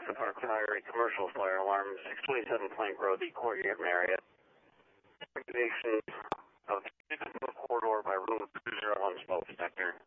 The Park Fire Commercial Fire Alarm 627 Plank Road, the Courtyard Marriott. Activation of the corridor by room 201 smoke detector.